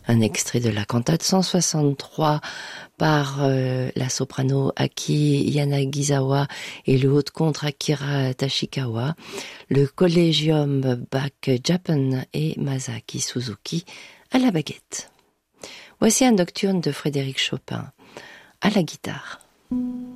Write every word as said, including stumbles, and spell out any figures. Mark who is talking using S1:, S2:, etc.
S1: Un extrait de la cantate cent soixante-trois par euh, la soprano Aki Yanagisawa et le haut-contre Akira Tashikawa, le Collegium Bach Japan et Masaki Suzuki à la baguette. Voici un nocturne de Frédéric Chopin à la guitare.